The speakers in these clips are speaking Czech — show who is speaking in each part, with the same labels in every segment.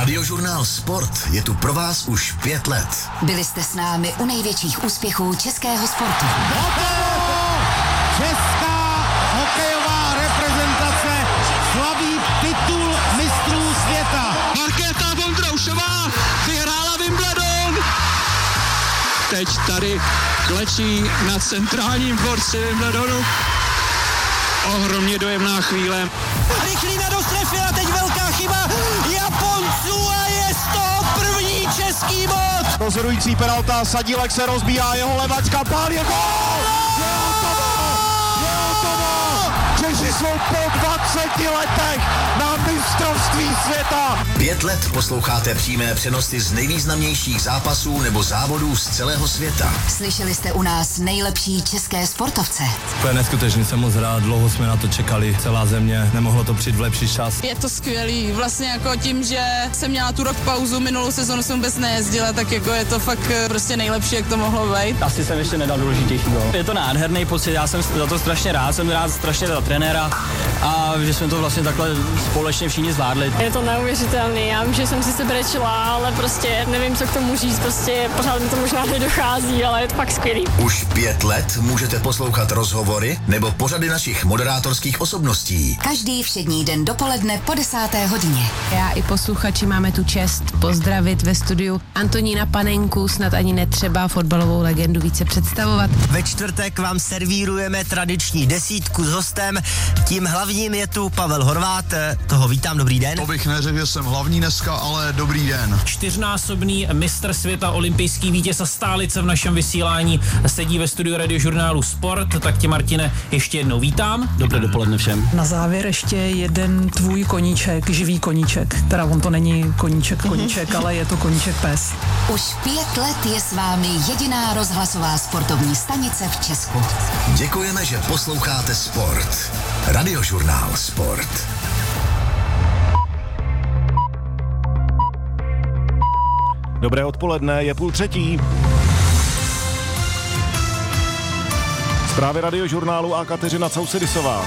Speaker 1: Radiožurnál Sport je tu pro vás už 5 let.
Speaker 2: Byli jste s námi u největších úspěchů českého sportu.
Speaker 3: Česká hokejová reprezentace slaví titul mistrů světa.
Speaker 4: Markéta Vondroušová vyhrála Wimbledon. Teď tady klečí na centrálním dvorci Wimbledonu. Ohromně dojemná chvíle.
Speaker 3: Rychlý do strefy a teď velká chyba Japonců a je z toho první český bod. Rozhodující penalta, Sadílek se rozbíhá, jeho levačka, pál, je gól! Je hotovo! Češi jsou po 20 letech na mistrovství světa.
Speaker 1: 5 let posloucháte přímé přenosy z nejvýznamnějších zápasů nebo závodů z celého světa.
Speaker 2: Slyšeli jste u nás nejlepší české sportovce.
Speaker 5: To je neskutečný, jsem moc rád, dlouho jsme na to čekali, celá země, nemohlo to přijít v lepší čas.
Speaker 6: Je to skvělý, vlastně jako tím, že jsem měla tu rok pauzu, minulou sezonu jsem vůbec nejezdila, tak jako je to fakt prostě nejlepší, jak to mohlo být.
Speaker 7: Asi jsem ještě nedal důležitější gól. Je to nádherný pocit, já jsem za to strašně rád, jsem rád strašně za trenéra a že jsme to vlastně takhle společně všichni zvládli.
Speaker 8: Je to neuvěřitelný, já vím, že jsem si brečela, ale prostě nevím, co k tomu říct, prostě pořád mi to možná nedochází, ale je to fakt skvělý.
Speaker 1: Už 5 let můžete poslouchat rozhovory nebo pořady našich moderátorských osobností.
Speaker 2: Každý všední den dopoledne po 10. hodině.
Speaker 9: Já i posluchači máme tu čest pozdravit ve studiu Antonína Panenku, snad ani netřeba fotbalovou legendu více představovat.
Speaker 10: Ve čtvrtek vám servírujeme tradiční desítku s hostem, tím hlavním je tu Pavel Horvát, toho vítám, dobrý den.
Speaker 11: To bych neřekl, že jsem hlavní dneska, ale dobrý den.
Speaker 12: 4násobný mistr světa, olympijský vítěz a stálice v našem vysílání sedí ve studiu Radiožurnálu Sport, tak tě, Martine, ještě jednou vítám.
Speaker 7: Dobré dopoledne všem.
Speaker 13: Na závěr ještě jeden tvůj koníček, živý koníček, teda on to není koníček, ale je to koníček pes.
Speaker 2: Už 5 let je s vámi jediná rozhlasová sportovní stanice v Česku.
Speaker 1: Děkujeme, že posloucháte Sport. Radiožurnál Sport.
Speaker 14: Dobré odpoledne, je 2:30. Zprávy Radiožurnálu a Kateřina Causedisová.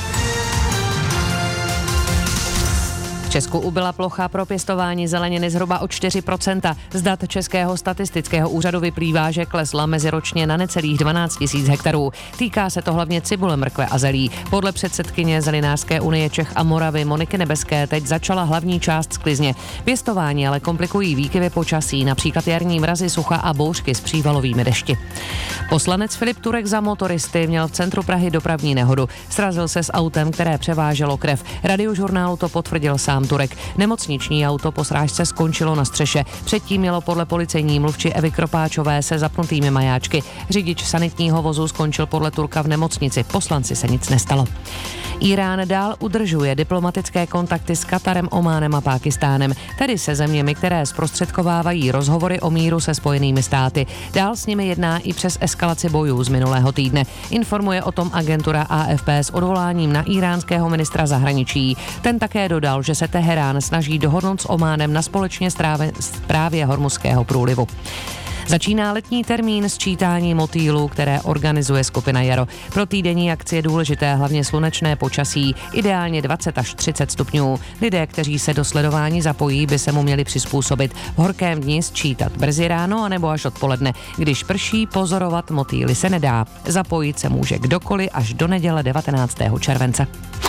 Speaker 15: V Česku ubyla plocha pro pěstování zeleniny zhruba o 4%. Z dat Českého statistického úřadu vyplývá, že klesla meziročně na necelých 12 000 hektarů. Týká se to hlavně cibule, mrkve a zelí. Podle předsedkyně Zelinářské unie Čech a Moravy Moniky Nebeské teď začala hlavní část sklizně. Pěstování ale komplikují výkyvy počasí, například jarní mrazy, sucha a bouřky s přívalovými dešti. Poslanec Filip Turek za motoristy měl v centru Prahy dopravní nehodu. Srazil se s autem, které převáželo krev. Radiožurnálu to potvrdil sám Turek. Nemocniční auto po srážce skončilo na střeše. Předtím mělo podle policejní mluvčí Evy Kropáčové se zapnutými majáčky. Řidič sanitního vozu skončil podle Turka v nemocnici. Poslanci se nic nestalo. Irán dál udržuje diplomatické kontakty s Katarem, Ománem a Pákistánem, tedy se zeměmi, které zprostředkovávají rozhovory o míru se Spojenými státy. Dál s nimi jedná i přes eskalaci bojů z minulého týdne. Informuje o tom agentura AFP s odvoláním na iránského ministra zahraničí. Ten také dodal, že se Teherán snaží dohodnout s Ománem na společně správě Hormuzského průlivu. Začíná letní termín sčítání motýlů, které organizuje skupina Jaro. Pro týdenní akci je důležité hlavně slunečné počasí, ideálně 20 až 30 stupňů. Lidé, kteří se do sledování zapojí, by se mu měli přizpůsobit. V horkém dni sčítat brzy ráno anebo až odpoledne. Když prší, pozorovat motýly se nedá. Zapojit se může kdokoliv až do neděle 19. července.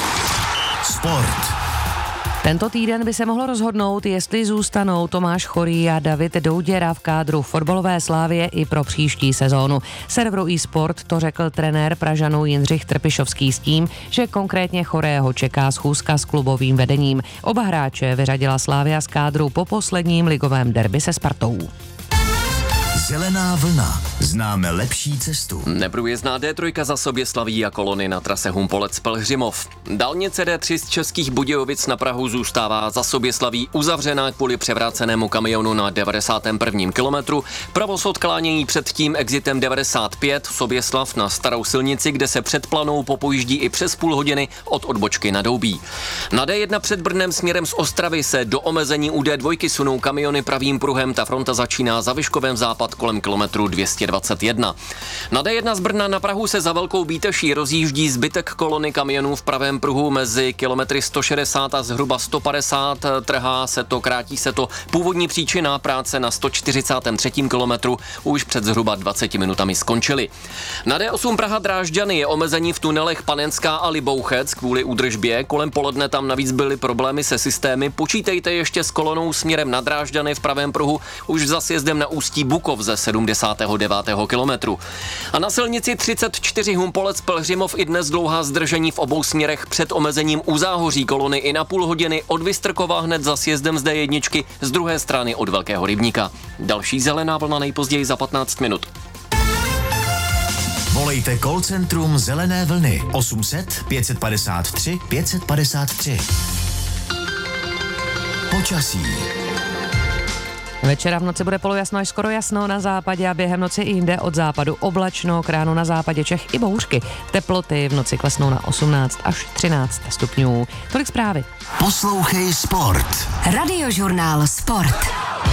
Speaker 1: Sport.
Speaker 15: Tento týden by se mohlo rozhodnout, jestli zůstanou Tomáš Chorý a David Douděra v kádru fotbalové Slavie i pro příští sezónu. Serveru eSport to řekl trenér Pražanů Jindřich Trpišovský s tím, že konkrétně Chorého čeká schůzka s klubovým vedením. Oba hráče vyřadila Slavia z kádru po posledním ligovém derby se Spartou.
Speaker 1: Zelená vlna. Známe lepší cestu.
Speaker 16: Neprůjezdná D3 za Soběslaví a kolony na trase Humpolec-Pelhřimov. Dálnice D3 z Českých Budějovic na Prahu zůstává za Soběslaví uzavřená kvůli převrácenému kamionu na 91. kilometru. Provoz odklánění před tím exitem 95 Soběslav na starou silnici, kde se před Planou popojíždí i přes půl hodiny od odbočky na Doubí. Na D1 před Brnem směrem z Ostravy se do omezení u D2 sunou kamiony pravým pruhem. Ta fronta začíná za Vyškovem v západu západ kolem kilometru 221. Na D1 z Brna na Prahu se za Velkou Bíteší rozjíždí zbytek kolony kamionů v pravém pruhu mezi kilometry 160 a zhruba 150. Krátí se to. Původní příčina práce na 143. kilometru už před zhruba 20 minutami skončily. Na D8 Praha Drážďany je omezení v tunelech Panenská a Libouchec kvůli údržbě. Kolem poledne tam navíc byly problémy se systémy. Počítejte ještě s kolonou směrem na Drážďany v pravém pruhu už za sjezdem na Ústí Bukov ze 79. kilometru. A na silnici 34 Humpolec Pelhřimov i dnes dlouhá zdržení v obou směrech před omezením u záhoří kolony i na půl hodiny od Vystrkova hned za sjezdem z D1 z druhé strany od Velkého Rybníka. Další zelená vlna nejpozději za 15 minut.
Speaker 1: Volejte call centrum Zelené vlny 800 553 553. Počasí.
Speaker 15: Večera v noci bude polojasno až skoro jasno na západě a během noci i jinde od západu oblačno, k ránu na západě Čech i bouřky. Teploty v noci klesnou na 18 až 13 stupňů. Tolik zprávy.
Speaker 1: Poslouchej Sport.
Speaker 2: Radiožurnál Sport.